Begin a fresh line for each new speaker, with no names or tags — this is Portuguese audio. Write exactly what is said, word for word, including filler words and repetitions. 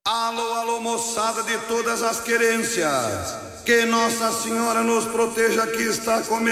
Alô, alô, moçada de todas as querências, que Nossa Senhora nos proteja, que está começando.